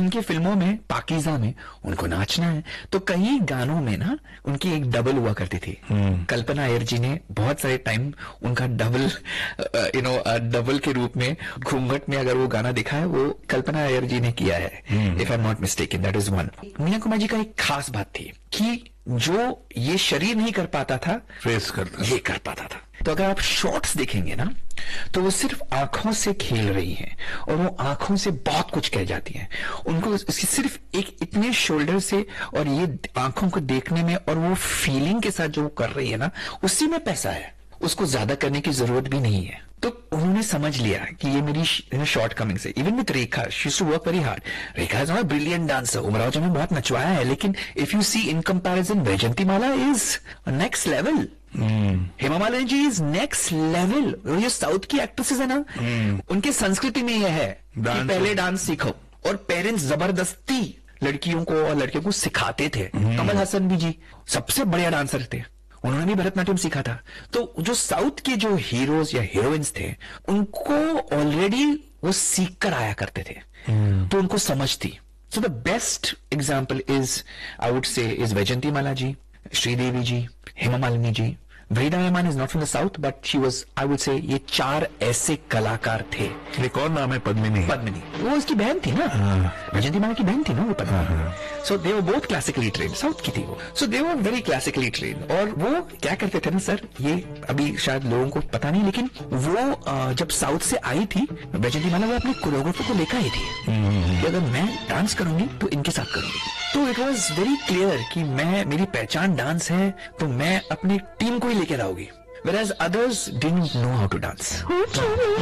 उनकी फिल्मों में, पाकीज़ा में उनको नाचना है, तो कई गानों में ना उनकी एक डबल हुआ करती थी। कल्पना अय्यर जी ने बहुत सारे टाइम उनका डबल डबल के रूप में घूंघट में अगर वो गाना दिखा है, वो कल्पना अय्यर जी ने किया है, if I am not mistaken, that is one. Meena Kumar ji का एक खास बात थी कि जो ये शरीर नहीं कर पाता था, फेस करता, ये कर पाता था। तो अगर आप शॉट्स देखेंगे ना, तो वो सिर्फ आंखों से खेल रही हैं और वो आंखों से बहुत कुछ कह जाती हैं। उनको सिर्फ एक इतने शोल्डर से और ये आंखों को देखने में और वो फीलिंग के साथ जो वो कर रही है ना, उसी में पैसा है, उसको ज्यादा करने की जरूरत भी नहीं है। तो उन्होंने समझ लिया कि ये मेरी शॉर्ट कमिंग से। Even with Rekha, she to work very hard. Rekha is not a brilliant dancer, Umrao जी ने बहुत नचवाया है, लेकिन if you see in comparison, Vaijayanti Mala is next level, Hema Malini ji is next level. ये साउथ की एक्ट्रेसेस है ना, उनकी संस्कृति में यह है कि पहले डांस सीखो, और पेरेंट्स जबरदस्ती लड़कियों को और लड़कियों को सिखाते थे। कमल हसन भी जी सबसे बढ़िया डांसर थे, उन्होंने भी भरतनाट्यम सीखा था। तो जो साउथ के जो हीरोज या हीरोइंस थे, उनको ऑलरेडी वो सीख कर आया करते थे, तो उनको समझ थी। So the best example is, I would say, is Vaijayanti Mala ji, Sridevi ji, Hema Malini ji. Waheeda Rehman is not from the south, but she was, I would say, ये चार ऐसे कलाकार थे। एक और नाम है पद्मिनी। पद्मिनी वो उसकी बहन थी ना, वैजयंती माला की बहन थी ना वो पद्मिनी। सो दे were both classically trained, south की थी वो। सो दे वर वेरी क्लासिकली ट्रेन्ड। और वो क्या करते थे ना सर, ये अभी शायद लोगों को पता नहीं, लेकिन वो जब साउथ से आई थी वैजयंती माला, वो अपने कोरियोग्राफर को लेकर आई थी कि अगर मैं डांस करूंगी तो इनके साथ करूंगी। तो इट वॉज वेरी क्लियर कि मेरी पहचान डांस है, तो मैं अपनी टीम को ही लेकर आऊंगी, whereas others didn't know how to dance.